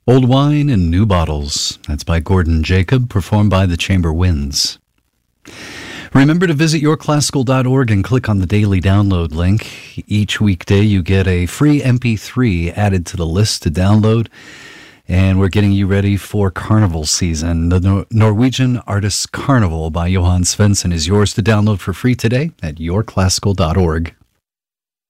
Old Wine in New Bottles. That's by Gordon Jacob, performed by the Chamber Winds. Remember to visit yourclassical.org and click on the daily download link. Each weekday you get a free MP3 added to the list to download. And we're getting you ready for carnival season. The Norwegian Artists Carnival by Johan Svensson is yours to download for free today at yourclassical.org.